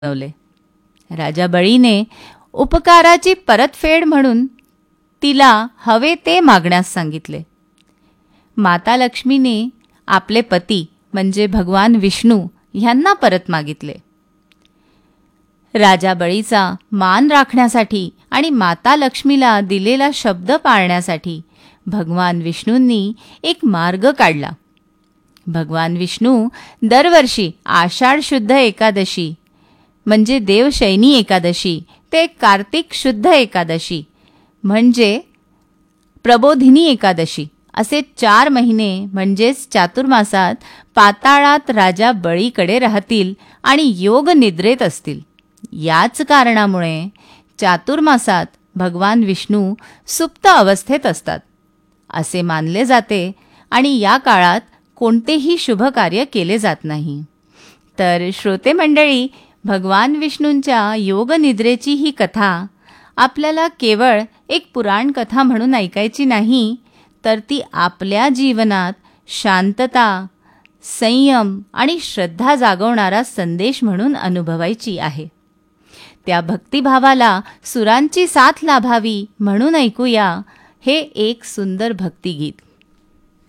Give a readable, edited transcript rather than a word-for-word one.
बनवले. राजा बळीने उपकाराची परतफेड म्हणून तिला हवे ते मागण्यास सांगितले. माता लक्ष्मीने आपले पती म्हणजे भगवान विष्णू ह्यांना परत मागितले. राजा बळीचा मान राखण्यासाठी आणि माता लक्ष्मीला दिलेला शब्द पाळण्यासाठी भगवान विष्णूंनी एक मार्ग काढला. भगवान विष्णू दरवर्षी आषाढ शुद्ध एकादशी म्हणजे देवशयनी एकादशी ते कार्तिक शुद्ध एकादशी म्हणजे प्रबोधिनी एकादशी असे 4 महिने म्हणजेच चातुर्मासात पाताळात राजा बळीकडे राहतील आणि योग निद्रेत असतील. याच कारणामुळे चातुर्मासात भगवान विष्णू सुप्त अवस्थेत असतात असे मानले जाते आणि या काळात कोणतेही शुभ कार्य केले जात नाही. तर श्रोते मंडळी, भगवान विष्णूंच्या योगनिद्रेची ही कथा आपल्याला केवळ एक पुराण कथा म्हणून ऐकायची नाही, तर ती आपल्या जीवनात शांतता, संयम आणि श्रद्धा जागवणारा संदेश म्हणून अनुभवायची आहे. त्या भक्तिभावाला सुरांची साथ लाभावी म्हणून ऐकूया हे एक सुंदर भक्तिगीत.